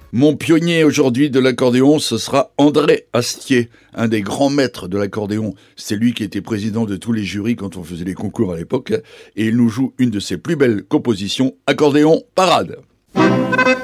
Mon pionnier aujourd'hui de l'accordéon, ce sera André Astier, un des grands maîtres de l'accordéon. C'est lui qui était président de tous les jurys quand on faisait les concours à l'époque, et il nous joue une de ses plus belles compositions, Accordéon Parade.